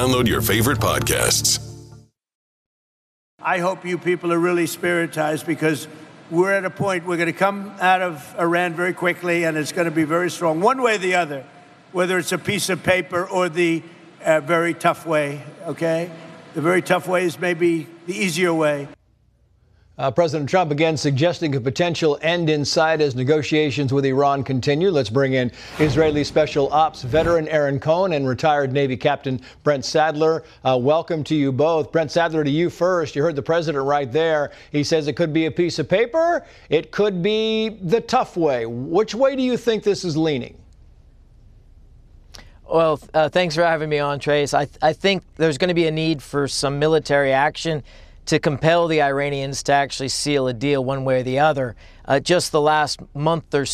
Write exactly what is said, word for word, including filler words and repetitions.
download your favorite podcasts. I hope you people are really spiritized, because we're at a point we're going to come out of Iran very quickly, and it's going to be very strong, one way or the other, whether it's a piece of paper or the uh, very tough way, okay? The very tough way is maybe the easier way. Uh, President Trump again suggesting a potential end in sight as negotiations with Iran continue. Let's bring in Israeli Special Ops veteran Aaron Cohen and retired Navy Captain Brent Sadler. Uh, welcome to you both. Brent Sadler, to you first. You heard the president right there. He says it could be a piece of paper. It could be the tough way. Which way do you think this is leaning? Well, uh, thanks for having me on, Trace. I, th- I think there's going to be a need for some military action to compel the Iranians to actually seal a deal one way or the other. Uh, just the last month or so,